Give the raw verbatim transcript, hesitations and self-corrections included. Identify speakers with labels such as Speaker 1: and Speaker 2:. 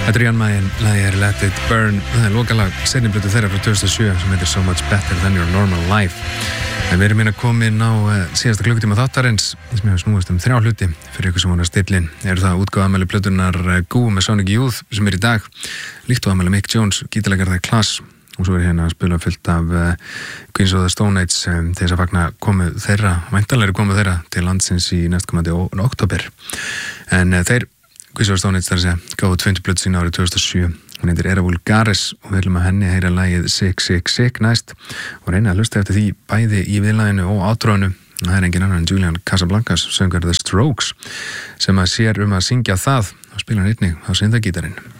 Speaker 1: Þetta er Jan Mayen, lagið er Let It Burn. Það er lokalag seinni plötu þeirra frá tvö þúsund og sjö sem heitir So Much Better Than Your Normal Life. En við erum hérna komin á uh, síðasta klukkutíma þáttarins sem hefur snúist um þrjá hluti fyrir ykkur sem voru að stilla inn. Eru það útgáfuafmæli plötunnar uh, Goo með Sonic Youth sem er í dag, líkt og afmæli Mick Jones, gítarleikari The Clash, og svo er hérna að spila fullt af uh, Queens of the Stone Age um, til þess að fagna komu þeirra, væntanlegri komu þeirra til landsins í næstkomandi október. En uh, þeir Queens of the Stone Age þar að segja gáðu tvöndi plötu sína árið tvö þúsund og sjö. Hún heitir Era Vulgaris og við viljum að henni heyra lagið Sick Sick Sick næst og reyna að hlusta eftir því bæði í viðlaginu og átróinu. Það er engin annar en Julian Casablancas, söngur The Strokes, sem að sér um að syngja það og spila hann einnig á syndagítarinn.